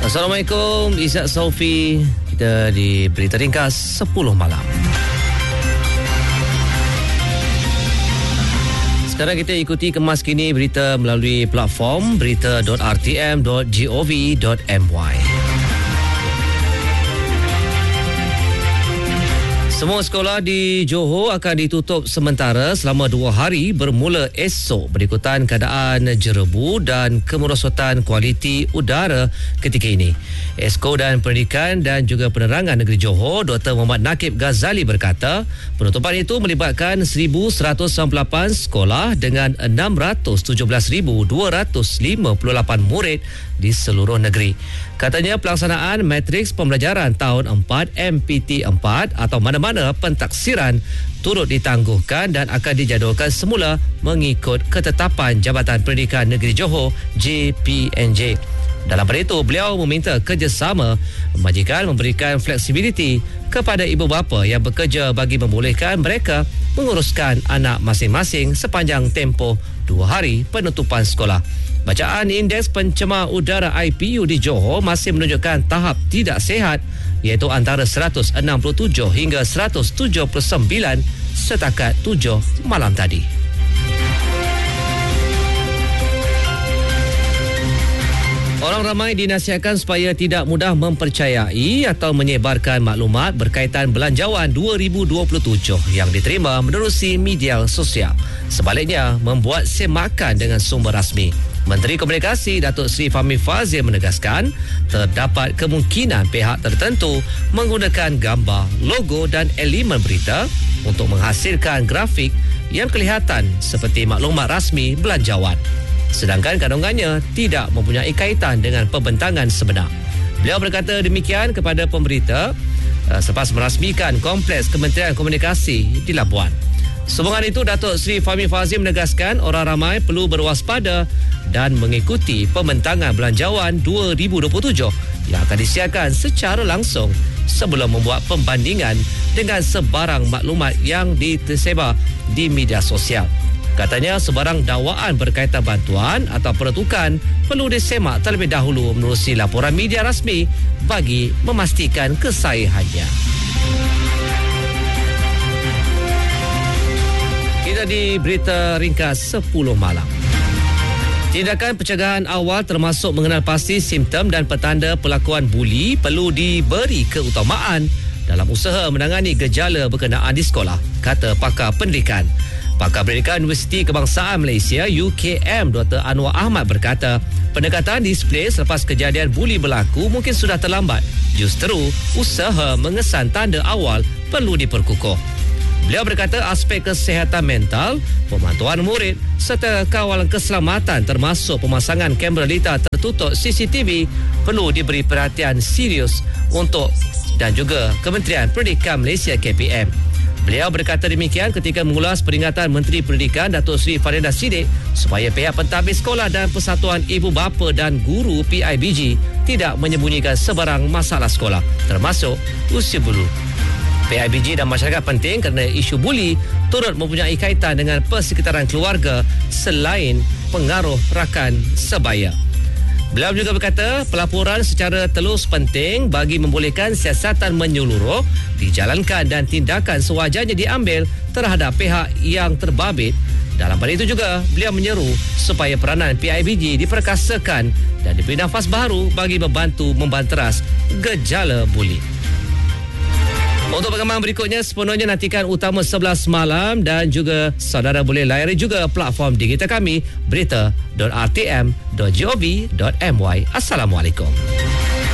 Assalamualaikum, Izzat Saufi. Kita di Berita Ringkas 10 malam. Sekarang kita ikuti kemas kini berita melalui platform berita.rtm.gov.my. Semua sekolah di Johor akan ditutup sementara selama 2 hari bermula esok berikutan keadaan jerebu dan kemerosotan kualiti udara ketika ini. Esko dan Pendidikan dan juga Penerangan Negeri Johor, Dr. Muhammad Nakib Ghazali berkata, penutupan itu melibatkan 1,198 sekolah dengan 617,258 murid di seluruh negeri. Katanya pelaksanaan matriks pembelajaran tahun 4 MPT 4 atau mana-mana pentaksiran turut ditangguhkan dan akan dijadualkan semula mengikut ketetapan Jabatan Pendidikan Negeri Johor JPNJ. Dalam pada itu, beliau meminta kerjasama majikan memberikan fleksibiliti kepada ibu bapa yang bekerja bagi membolehkan mereka menguruskan anak masing-masing sepanjang tempoh 2 hari penutupan sekolah. Bacaan Indeks Pencemar Udara IPU di Johor masih menunjukkan tahap tidak sihat, iaitu antara 167 hingga 179 setakat 7 malam tadi. Orang ramai dinasihatkan supaya tidak mudah mempercayai atau menyebarkan maklumat berkaitan belanjawan 2027 yang diterima menerusi media sosial. Sebaliknya, membuat semakan dengan sumber rasmi. Menteri Komunikasi Datuk Seri Fahmi Fadzil menegaskan terdapat kemungkinan pihak tertentu menggunakan gambar, logo dan elemen berita untuk menghasilkan grafik yang kelihatan seperti maklumat rasmi belanjawan, sedangkan kandungannya tidak mempunyai kaitan dengan pembentangan sebenar. Beliau berkata demikian kepada pemberita selepas merasmikan Kompleks Kementerian Komunikasi di Labuan. Sambungan itu, Datuk Seri Fahmi Fadzil menegaskan orang ramai perlu berwaspada dan mengikuti pembentangan belanjawan 2027 yang akan disiarkan secara langsung sebelum membuat pembandingan dengan sebarang maklumat yang disebar di media sosial. Katanya sebarang dakwaan berkaitan bantuan atau peruntukan perlu disemak terlebih dahulu menerusi laporan media rasmi bagi memastikan kesahihannya. Kita di Berita Ringkas 10 malam. Tindakan pencegahan awal termasuk mengenal pasti simptom dan petanda pelakuan buli perlu diberi keutamaan dalam usaha menangani gejala berkenaan di sekolah, kata pakar pendidikan. Pakar Pendidikan Universiti Kebangsaan Malaysia UKM Dr. Anwar Ahmad berkata, pendekatan disiplin selepas kejadian buli berlaku mungkin sudah terlambat. Justru usaha mengesan tanda awal perlu diperkukuh. Beliau berkata aspek kesihatan mental, pemantauan murid serta kawalan keselamatan termasuk pemasangan kamera litar tertutup CCTV perlu diberi perhatian serius untuk dan juga Kementerian Pendidikan Malaysia KPM. Beliau berkata demikian ketika mengulas peringatan Menteri Pendidikan Datuk Seri Farida Siddiq supaya pihak pentadbir sekolah dan Persatuan Ibu Bapa dan Guru PIBG tidak menyembunyikan sebarang masalah sekolah termasuk usia bulu. PIBG dan masyarakat penting kerana isu buli turut mempunyai kaitan dengan persekitaran keluarga selain pengaruh rakan sebaya. Beliau juga berkata pelaporan secara telus penting bagi membolehkan siasatan menyeluruh dijalankan dan tindakan sewajarnya diambil terhadap pihak yang terbabit. Dalam pada itu juga, beliau menyeru supaya peranan PIBG diperkasakan dan diberi nafas baru bagi membantu membanteras gejala buli. Untuk perkembangan berikutnya, sepenuhnya nantikan Utama 11 malam dan juga saudara boleh layari juga platform digital kami berita.rtm.gov.my. Assalamualaikum.